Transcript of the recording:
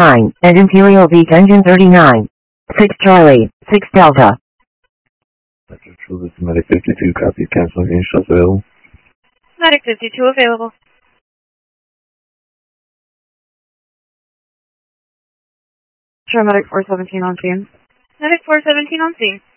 sign, and Imperial Beach engine 39. 6 Charlie, 6 Delta. Central, this is Medic 52, copy, canceling any shots available. Medic 52 available. Sure, Medic 417 on scene. Medic 417 on scene.